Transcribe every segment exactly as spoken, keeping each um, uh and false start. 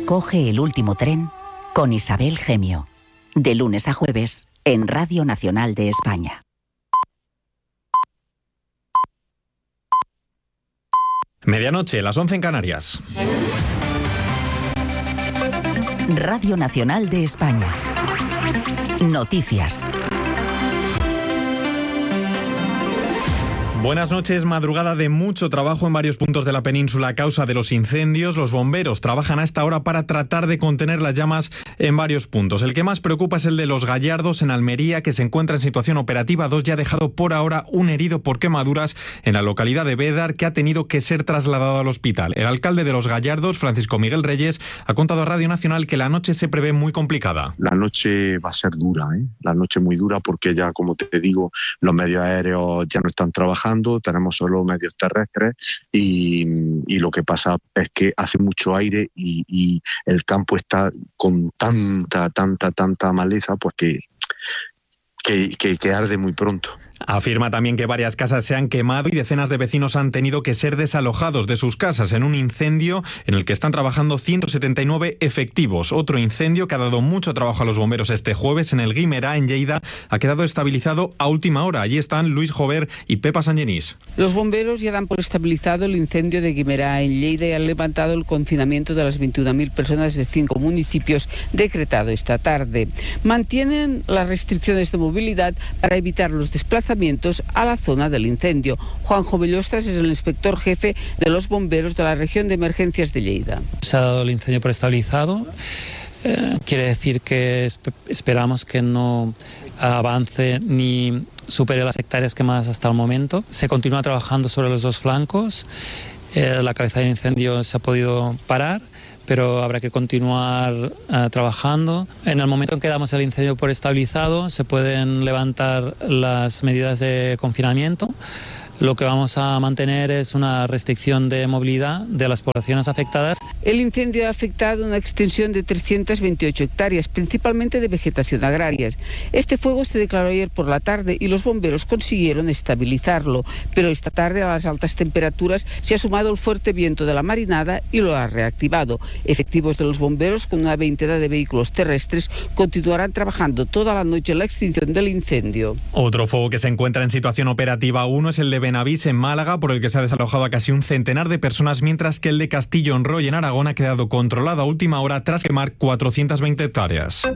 Coge el último tren con Isabel Gemio. De lunes a jueves en Radio Nacional de España. Medianoche, las once en Canarias. Radio Nacional de España. Noticias. Buenas noches. Madrugada de mucho trabajo en varios puntos de la península a causa de los incendios. Los bomberos trabajan a esta hora para tratar de contener las llamas en varios puntos. El que más preocupa es el de Los Gallardos, en Almería, que se encuentra en situación operativa dos y ha dejado por ahora un herido por quemaduras en la localidad de Bédar, que ha tenido que ser trasladado al hospital. El alcalde de Los Gallardos, Francisco Miguel Reyes, ha contado a Radio Nacional que la noche se prevé muy complicada. La noche va a ser dura, ¿eh? La noche muy dura porque ya, como te digo, los medios aéreos ya no están trabajando. Tenemos solo medios terrestres y, y lo que pasa es que hace mucho aire y, y el campo está con tanta, tanta, tanta maleza, pues que, que, que, que arde muy pronto. Afirma también que varias casas se han quemado y decenas de vecinos han tenido que ser desalojados de sus casas en un incendio en el que están trabajando ciento setenta y nueve efectivos. Otro incendio que ha dado mucho trabajo a los bomberos este jueves en el Guimerá, en Lleida, ha quedado estabilizado a última hora. Allí están Luis Jover y Pepa Sangenís. Los bomberos ya dan por estabilizado el incendio de Guimerá, en Lleida, y han levantado el confinamiento de las veintiuna mil personas de cinco municipios decretado esta tarde. Mantienen las restricciones de movilidad para evitar los desplazamientos a la zona del incendio. Juanjo Bellostas es el inspector jefe de los bomberos de la región de emergencias de Lleida. Se ha dado el incendio por estabilizado. Eh, quiere decir que esp- esperamos que no avance ni supere las hectáreas quemadas hasta el momento. Se continúa trabajando sobre los dos flancos. Eh, la cabeza de incendio se ha podido parar, pero habrá que continuar uh, trabajando. En el momento en que damos el incendio por estabilizado, se pueden levantar las medidas de confinamiento. Lo que vamos a mantener es una restricción de movilidad de las poblaciones afectadas. El incendio ha afectado una extensión de trescientas veintiocho hectáreas, principalmente de vegetación agraria. Este fuego se declaró ayer por la tarde y los bomberos consiguieron estabilizarlo, pero esta tarde a las altas temperaturas se ha sumado el fuerte viento de la marinada y lo ha reactivado. Efectivos de los bomberos con una veintena de vehículos terrestres continuarán trabajando toda la noche en la extinción del incendio. Otro fuego que se encuentra en situación operativa uno es el de Benavís, en Málaga, por el que se ha desalojado a casi un centenar de personas, mientras que el de Castillo en Roy, en Aragón, ha quedado controlado a última hora tras quemar cuatrocientas veinte hectáreas.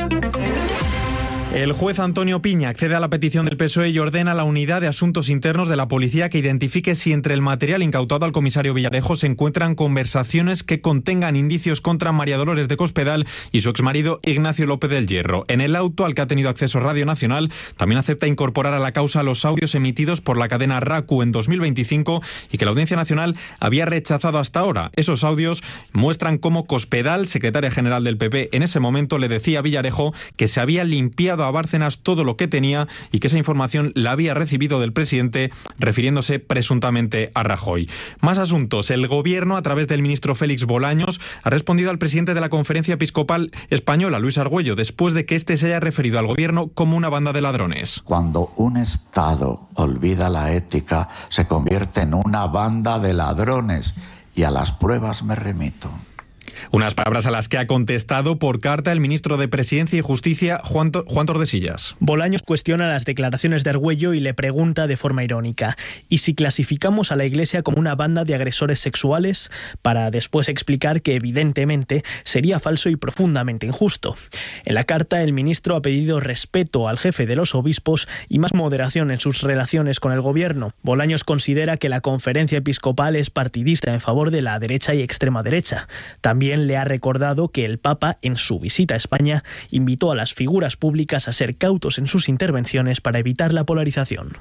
El juez Antonio Piña accede a la petición del P S O E y ordena a la Unidad de Asuntos Internos de la Policía que identifique si entre el material incautado al comisario Villarejo se encuentran conversaciones que contengan indicios contra María Dolores de Cospedal y su exmarido Ignacio López del Hierro. En el auto al que ha tenido acceso Radio Nacional, también acepta incorporar a la causa los audios emitidos por la cadena RACU en dos mil veinticinco y que la Audiencia Nacional había rechazado hasta ahora. Esos audios muestran cómo Cospedal, secretaria general del P P, en ese momento le decía a Villarejo que se había limpiado a Bárcenas todo lo que tenía y que esa información la había recibido del presidente, refiriéndose presuntamente a Rajoy. Más asuntos. El gobierno, a través del ministro Félix Bolaños, ha respondido al presidente de la Conferencia Episcopal Española, Luis Argüello, después de que éste se haya referido al gobierno como una banda de ladrones. Cuando un Estado olvida la ética, se convierte en una banda de ladrones, y a las pruebas me remito. Unas palabras a las que ha contestado por carta el ministro de Presidencia y Justicia, Juan, Juan Tordesillas. Bolaños cuestiona las declaraciones de Argüello y le pregunta de forma irónica: ¿y si clasificamos a la Iglesia como una banda de agresores sexuales? Para después explicar que evidentemente sería falso y profundamente injusto. En la carta el ministro ha pedido respeto al jefe de los obispos y más moderación en sus relaciones con el gobierno. Bolaños considera que la Conferencia Episcopal es partidista en favor de la derecha y extrema derecha. También le ha recordado que el Papa, en su visita a España, invitó a las figuras públicas a ser cautos en sus intervenciones para evitar la polarización.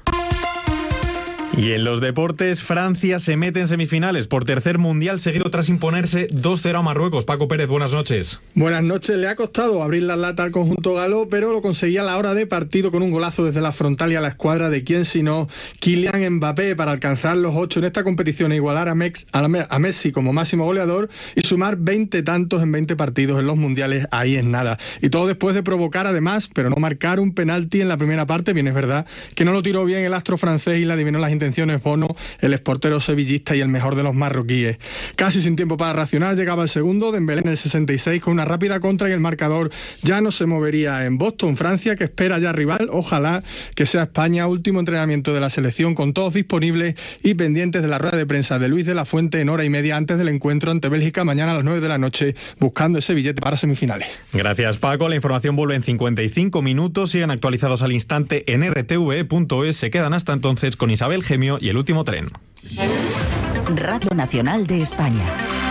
Y en los deportes, Francia se mete en semifinales por tercer mundial seguido tras imponerse dos cero a Marruecos. Paco Pérez, buenas noches. Buenas noches. Le ha costado abrir la lata al conjunto galo, pero lo conseguía a la hora de partido con un golazo desde la frontal y a la escuadra de quién sino Kylian Mbappé para alcanzar los ocho en esta competición e igualar a, Mex, a, la, a Messi como máximo goleador y sumar veinte tantos en veinte partidos en los mundiales. Ahí es nada. Y todo después de provocar además, pero no marcar un penalti en la primera parte. Bien, es verdad que no lo tiró bien el astro francés y le adivinó las intenciones Bono, el exportero sevillista y el mejor de los marroquíes. Casi sin tiempo para racionar, llegaba el segundo, Dembélé en el sesenta y seis con una rápida contra y el marcador ya no se movería en Boston, Francia, que espera ya rival. Ojalá que sea España. Último entrenamiento de la selección con todos disponibles y pendientes de la rueda de prensa de Luis de la Fuente en hora y media antes del encuentro ante Bélgica mañana a las nueve de la noche, buscando ese billete para semifinales. Gracias, Paco. La información vuelve en cincuenta y cinco minutos. Siguen actualizados al instante en r t v e punto es. Se quedan hasta entonces con Isabel Gemio y El Último Tren. Radio Nacional de España.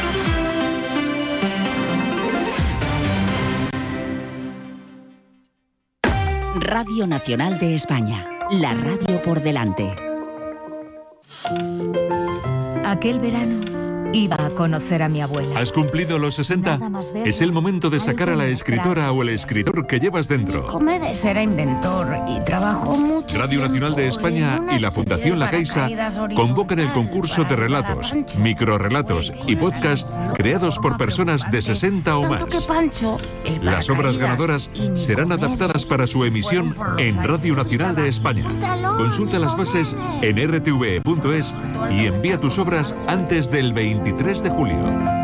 Radio Nacional de España. La radio por delante. Aquel verano iba a conocer a mi abuela. ¿Has cumplido los sesenta? Es el momento de sacar a la escritora o el escritor que llevas dentro. Comedes era inventor y trabajó mucho. Radio Nacional de España y la Fundación La Caixa convocan el concurso de relatos, microrrelatos y podcast creados por personas de sesenta o más. Las obras ganadoras serán adaptadas para su emisión en Radio Nacional de España. Consulta las bases en r t v e punto es y envía tus obras antes del veintitrés de julio.